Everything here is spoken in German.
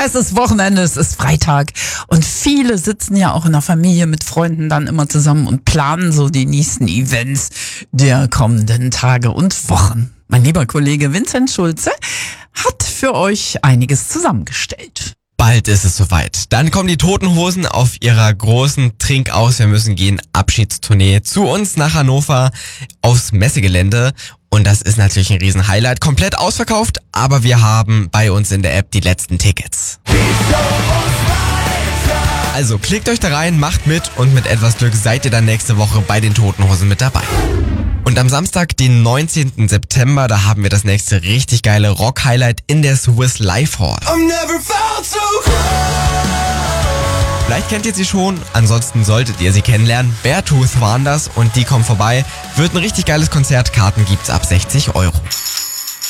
Es ist Wochenende, es ist Freitag und viele sitzen ja auch in der Familie mit Freunden dann immer zusammen und planen so die nächsten Events der kommenden Tage und Wochen. Mein lieber Kollege Vincent Schulze hat für euch einiges zusammengestellt. Bald ist es soweit. Dann kommen die Toten Hosen auf ihrer großen Trink-aus, wir müssen gehen Abschiedstournee zu uns nach Hannover aufs Messegelände. Und das ist natürlich ein Riesen-Highlight. Komplett ausverkauft, aber wir haben bei uns in der App die letzten Tickets. Also klickt euch da rein, macht mit und mit etwas Glück seid ihr dann nächste Woche bei den Toten Hosen mit dabei. Und am Samstag, den 19. September, da haben wir das nächste richtig geile Rock-Highlight in der Swiss Life Hall. Vielleicht kennt ihr sie schon, ansonsten solltet ihr sie kennenlernen. Beartooth waren das und die kommen vorbei. Wird ein richtig geiles Konzert, Karten gibt's ab 60 €.